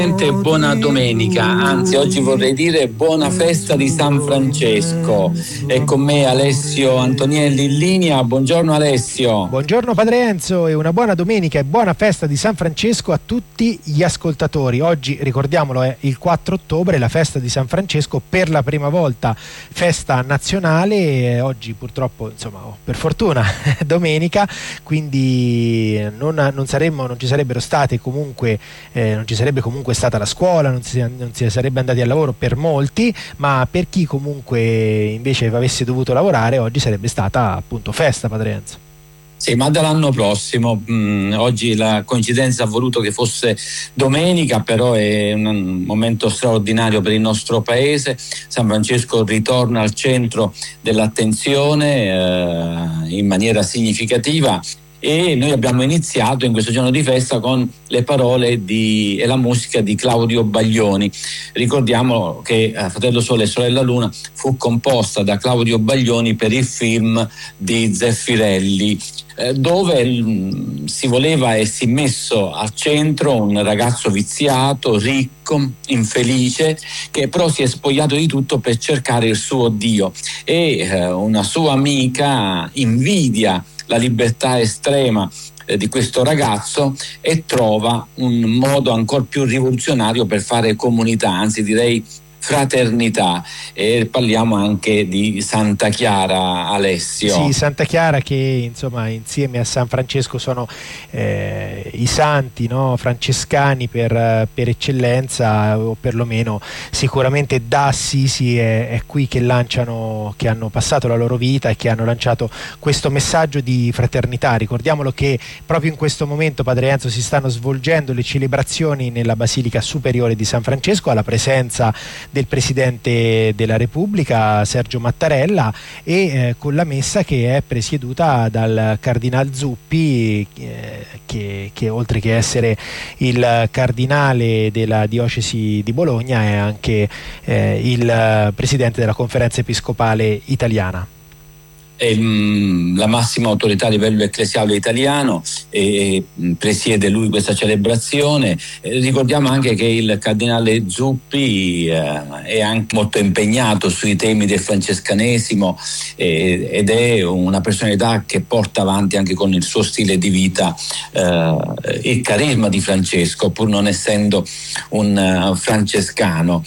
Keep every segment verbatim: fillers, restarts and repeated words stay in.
Buona domenica, anzi oggi vorrei dire buona festa di San Francesco. È con me Alessio Antonielli in linea. Buongiorno Alessio. Buongiorno Padre Enzo e una buona domenica e buona festa di San Francesco a tutti gli ascoltatori. Oggi, ricordiamolo, è il quattro ottobre, la festa di San Francesco, per la prima volta festa nazionale. Oggi purtroppo, insomma, per fortuna, domenica, quindi non, non saremmo, non ci sarebbero state comunque, eh, non ci sarebbe comunque stata la scuola, non si, non si sarebbe andati al lavoro per molti, ma per chi comunque invece avesse dovuto lavorare oggi sarebbe stata appunto festa, Padre Enzo. Sì, ma dall'anno prossimo. Mm, oggi la coincidenza ha voluto che fosse domenica, però è un momento straordinario per il nostro paese. San Francesco ritorna al centro dell'attenzione eh, in maniera significativa. E noi abbiamo iniziato in questo giorno di festa con le parole di, e la musica di Claudio Baglioni. Ricordiamo che eh, Fratello Sole e Sorella Luna fu composta da Claudio Baglioni per il film di Zeffirelli, eh, dove mh, si voleva e si messo al centro un ragazzo viziato, ricco, infelice, che però si è spogliato di tutto per cercare il suo Dio, e eh, una sua amica invidia la libertà estrema eh, di questo ragazzo e trova un modo ancora più rivoluzionario per fare comunità, anzi direi fraternità. E parliamo anche di Santa Chiara, Alessio. Sì, Santa Chiara, che insomma insieme a San Francesco sono eh, i santi, no, francescani per, per eccellenza, o perlomeno sicuramente da Assisi è, è qui che lanciano, che hanno passato la loro vita e che hanno lanciato questo messaggio di fraternità. Ricordiamolo che proprio in questo momento, Padre Enzo, si stanno svolgendo le celebrazioni nella Basilica Superiore di San Francesco alla presenza del Presidente della Repubblica Sergio Mattarella e eh, con la messa che è presieduta dal Cardinal Zuppi, eh, che, che oltre che essere il cardinale della diocesi di Bologna è anche eh, il Presidente della Conferenza Episcopale Italiana. È la massima autorità a livello ecclesiale italiano e presiede lui questa celebrazione. Eh, ricordiamo anche che il cardinale Zuppi eh, è anche molto impegnato sui temi del francescanesimo eh, ed è una personalità che porta avanti anche con il suo stile di vita eh, il carisma di Francesco, pur non essendo un uh, francescano.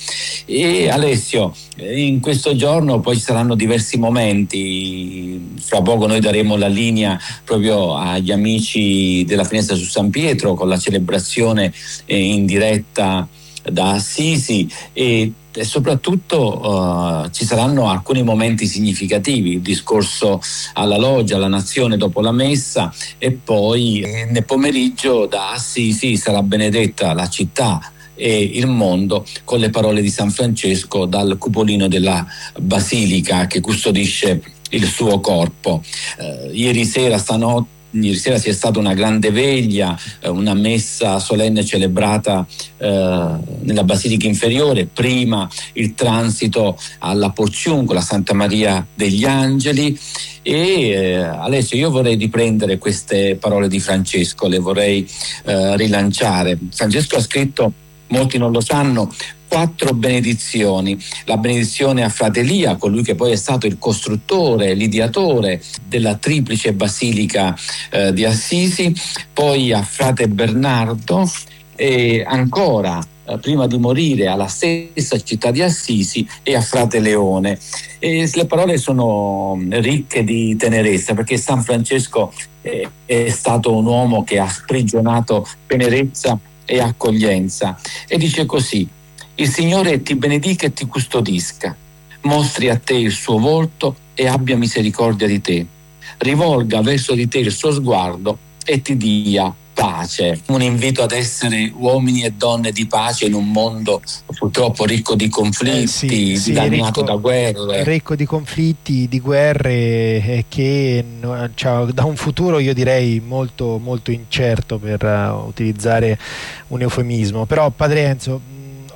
E Alessio, in questo giorno poi ci saranno diversi momenti. Fra poco noi daremo la linea proprio agli amici della Finestra su San Pietro con la celebrazione eh, in diretta da Assisi e, e soprattutto uh, ci saranno alcuni momenti significativi, il discorso alla loggia, alla nazione dopo la messa, e poi eh, nel pomeriggio da Assisi sarà benedetta la città e il mondo con le parole di San Francesco dal cupolino della basilica che custodisce il suo corpo. Eh, ieri sera, stanotte, ieri sera si è stata una grande veglia, eh, una messa solenne celebrata eh, nella Basilica Inferiore, prima il transito alla Porciuncola, Santa Maria degli Angeli. E eh, Alessio, io vorrei riprendere queste parole di Francesco, le vorrei eh, rilanciare. Francesco ha scritto, molti non lo sanno, quattro benedizioni: la benedizione a Frate Elia, colui che poi è stato il costruttore, l'ideatore della triplice basilica eh, di Assisi, poi a Frate Bernardo e ancora eh, prima di morire alla stessa città di Assisi e a Frate Leone. E le parole sono ricche di tenerezza, perché San Francesco è, è stato un uomo che ha sprigionato tenerezza e accoglienza, e dice così: il Signore ti benedica e ti custodisca, mostri a te il suo volto e abbia misericordia di te, rivolga verso di te il suo sguardo e ti dia pace. Un invito ad essere uomini e donne di pace in un mondo purtroppo ricco di conflitti, eh sì, sì, dilaniato da guerre. Ricco di conflitti, di guerre, eh, che no, cioè, da un futuro io direi molto, molto incerto, per uh, utilizzare un eufemismo. Però Padre Enzo,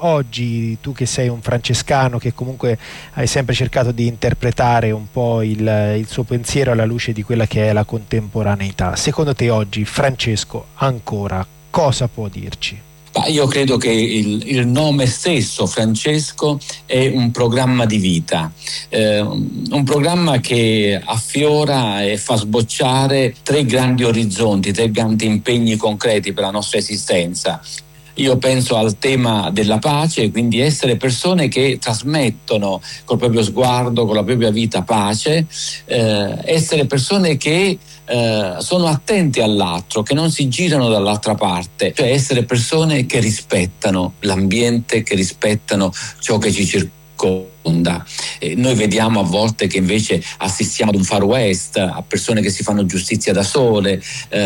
oggi tu che sei un francescano, che comunque hai sempre cercato di interpretare un po' il, il suo pensiero alla luce di quella che è la contemporaneità, secondo te oggi Francesco ancora cosa può dirci? Ma io credo che il, il nome stesso, Francesco, è un programma di vita, eh, un programma che affiora e fa sbocciare tre grandi orizzonti, tre grandi impegni concreti per la nostra esistenza. Io penso al tema della pace, quindi essere persone che trasmettono col proprio sguardo, con la propria vita pace, eh, essere persone che eh, sono attenti all'altro, che non si girano dall'altra parte, cioè essere persone che rispettano l'ambiente, che rispettano ciò che ci circonda. Eh, noi vediamo a volte che invece assistiamo ad un Far West, a persone che si fanno giustizia da sole.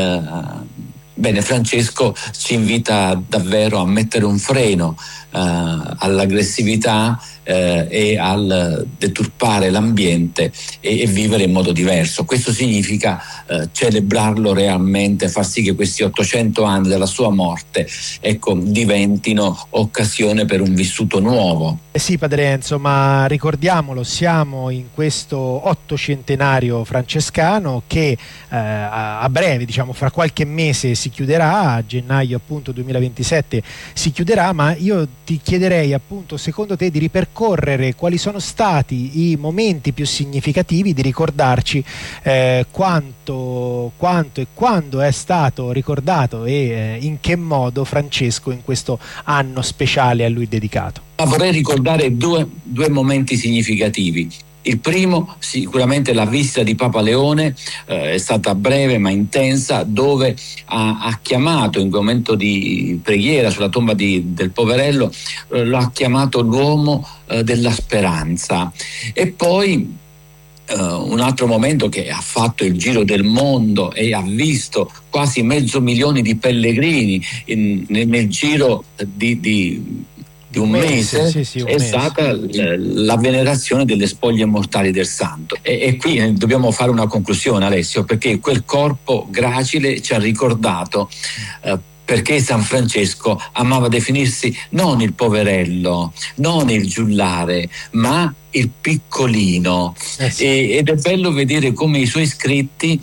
Eh, Bene, Francesco ci invita davvero a mettere un freno eh, all'aggressività eh, e al deturpare l'ambiente e, e vivere in modo diverso. Questo significa eh, celebrarlo realmente, far sì che questi ottocento anni dalla sua morte, ecco, diventino occasione per un vissuto nuovo. Eh sì, padre Enzo, ma ricordiamolo, siamo in questo ottocentenario francescano che eh, a, a breve, diciamo fra qualche mese si chiuderà, a gennaio appunto duemilaventisette si chiuderà, ma io ti chiederei appunto secondo te di ripercorrere quali sono stati i momenti più significativi, di ricordarci eh, quanto, quanto e quando è stato ricordato e eh, in che modo Francesco in questo anno speciale a lui dedicato. Vorrei ricordare due, due momenti significativi. Il primo, sicuramente la visita di Papa Leone, eh, è stata breve ma intensa, dove ha, ha chiamato in un momento di preghiera sulla tomba di, del poverello, eh, lo ha chiamato l'uomo eh, della speranza. E poi Uh, un altro momento che ha fatto il giro del mondo e ha visto quasi mezzo milione di pellegrini in, nel, nel giro di, di, di un mese, mese sì, sì, un è mese. stata la, la venerazione delle spoglie mortali del santo. E, e qui eh, dobbiamo fare una conclusione, Alessio, perché quel corpo gracile ci ha ricordato uh, perché San Francesco amava definirsi non il poverello, non il giullare, ma il piccolino. Eh sì. e, ed è bello vedere come i suoi scritti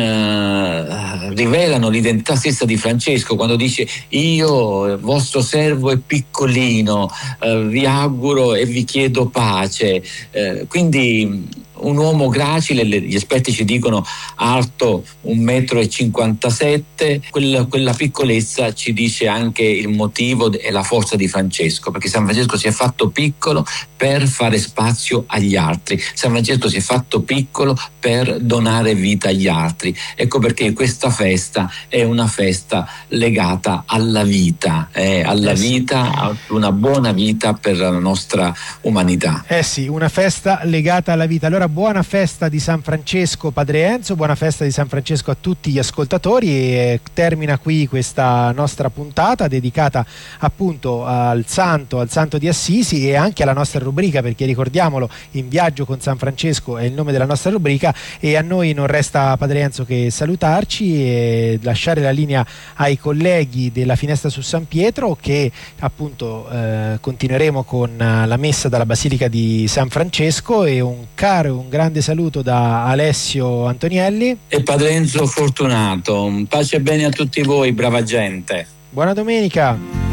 Uh, rivelano l'identità stessa di Francesco quando dice: io, vostro servo, è piccolino, uh, vi auguro e vi chiedo pace. Uh, quindi un uomo gracile, gli esperti ci dicono alto un metro e cinquantasette, quella, quella piccolezza ci dice anche il motivo e la forza di Francesco, perché San Francesco si è fatto piccolo per fare spazio agli altri, San Francesco si è fatto piccolo per donare vita agli altri. Ecco perché questa festa è una festa legata alla vita, eh, alla eh sì. vita, a una buona vita per la nostra umanità. Eh sì, una festa legata alla vita. Allora buona festa di San Francesco, padre Enzo, buona festa di San Francesco a tutti gli ascoltatori, e termina qui questa nostra puntata dedicata appunto al santo, al santo di Assisi, e anche alla nostra rubrica, perché ricordiamolo, In viaggio con San Francesco è il nome della nostra rubrica, e a noi non resta, padre Enzo, che salutarci e lasciare la linea ai colleghi della Finestra su San Pietro, che appunto eh, continueremo con la messa dalla Basilica di San Francesco, e un caro, un grande saluto da Alessio Antonielli e padre Enzo Fortunato. Pace e bene a tutti voi, brava gente. Buona domenica.